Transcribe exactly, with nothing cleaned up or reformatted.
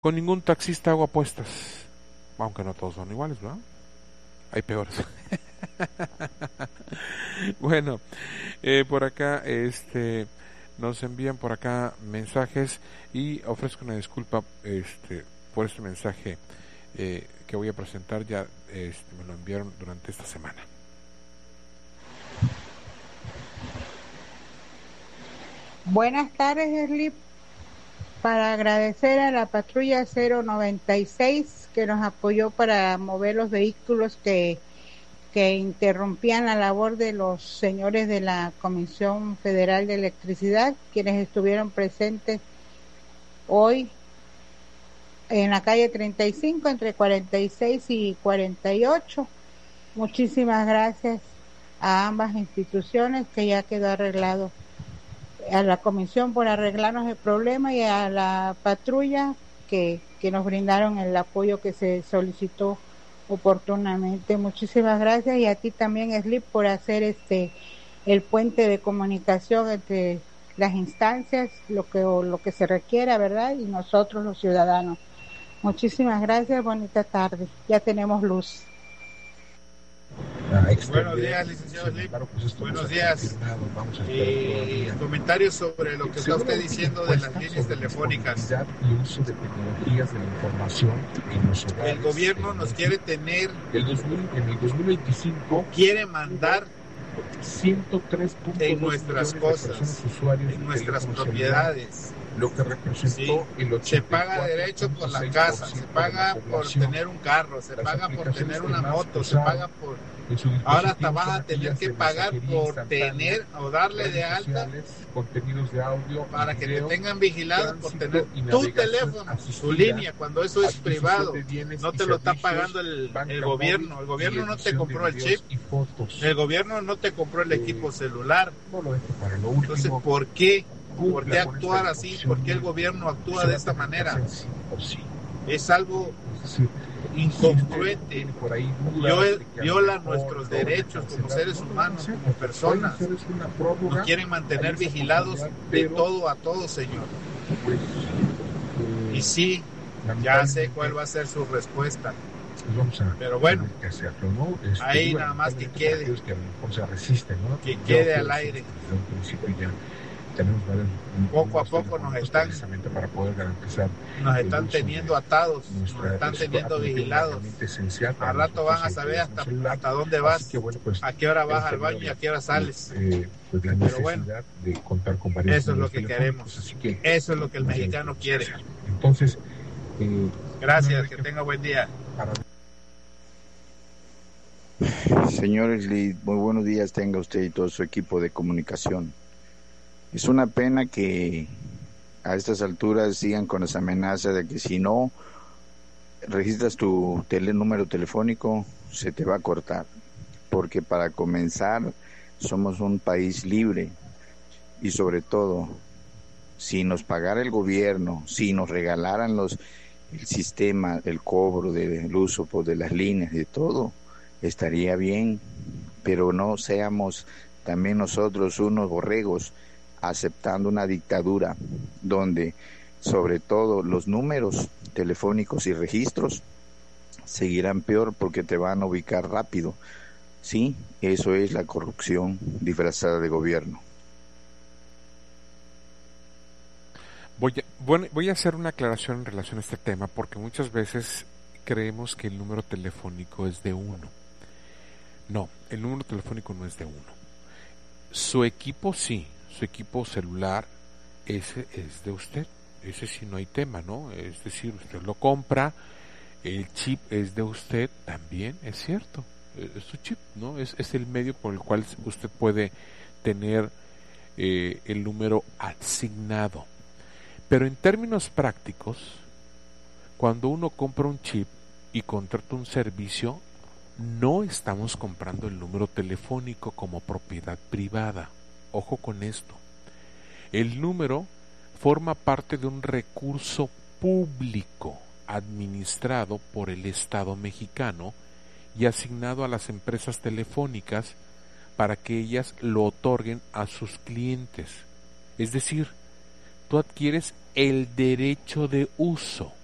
Con ningún taxista hago apuestas, aunque no todos son iguales, ¿verdad? Hay peores. Bueno, eh, por acá este nos envían por acá mensajes y ofrezco una disculpa este por este mensaje eh, que voy a presentar. Ya este, me lo enviaron durante esta semana. Buenas tardes, Slip. Para agradecer a la patrulla cero noventa y seis que nos apoyó para mover los vehículos que, que interrumpían la labor de los señores de la Comisión Federal de Electricidad, quienes estuvieron presentes hoy en la calle treinta y cinco entre cuarenta y seis y cuarenta y ocho. Muchísimas gracias a ambas instituciones, que ya quedó arreglado, a la comisión por arreglarnos el problema y a la patrulla que, que nos brindaron el apoyo que se solicitó oportunamente. Muchísimas gracias, y a ti también, Slip, por hacer este el puente de comunicación entre las instancias, lo que o lo que se requiera, ¿verdad? Y nosotros los ciudadanos. Muchísimas gracias, bonita tarde. Ya tenemos luz. Buenos días, licenciado Slip. Pues Buenos días. Eh, comentarios sobre lo que está usted diciendo de las líneas telefónicas. Y uso de tecnologías de la información en los hogares. El gobierno nos quiere tener, el dos mil, en el dos mil veinticinco quiere mandar ciento tres punto dos en nuestras cosas, en nuestras propiedades. Lo que representó sí, el se paga derecho por la casa, se paga por tener un carro, se paga por tener una moto, se paga por... Ahora hasta vas a tener que pagar por tener o darle de alta contenidos de audio para que te tengan vigilado por tener tu teléfono, tu línea, cuando eso es privado. No te lo está pagando el, el gobierno. El gobierno no te compró el chip, el gobierno no te compró el equipo celular. Entonces, ¿por qué? ¿Por qué actuar así? ¿Por qué el gobierno actúa de esta manera? Es algo incongruente. Viola nuestros derechos como seres humanos, como personas. Nos quieren mantener vigilados de todo a todo, señor. Y sí, ya sé cuál va a ser su respuesta. Pero bueno, ahí nada más que quede, que quede al aire. Poco a poco nos están para poder garantizar nos están teniendo atados, nos están teniendo vigilados. Al rato van a saber hasta, hasta dónde vas, a qué hora vas al baño y a qué hora sales. Pero bueno, eso es lo que queremos, eso es lo que el mexicano quiere. Entonces, gracias, que tenga buen día. Señor Slip, muy buenos días tenga usted y todo su equipo de comunicación. Es una pena que a estas alturas sigan con esa amenaza de que si no registras tu tele, número telefónico, se te va a cortar. Porque para comenzar, somos un país libre. Y sobre todo, si nos pagara el gobierno, si nos regalaran los el sistema, el cobro del uso pues, de las líneas y de todo, estaría bien. Pero no seamos también nosotros unos borregos, aceptando una dictadura donde sobre todo los números telefónicos y registros seguirán peor porque te van a ubicar rápido. Sí, eso es la corrupción disfrazada de gobierno. Voy a, bueno, voy a hacer una aclaración en relación a este tema, porque muchas veces creemos que el número telefónico es de uno. No, el número telefónico no es de uno. Su equipo sí, su equipo celular, ese es de usted, ese sí no hay tema, ¿no? Es decir, usted lo compra, el chip es de usted, también es cierto, es su chip, ¿no? Es, es el medio por el cual usted puede tener eh, el número asignado. Pero en términos prácticos, cuando uno compra un chip y contrata un servicio, no estamos comprando el número telefónico como propiedad privada. Ojo con esto. El número forma parte de un recurso público administrado por el Estado mexicano y asignado a las empresas telefónicas para que ellas lo otorguen a sus clientes. Es decir, tú adquieres el derecho de uso.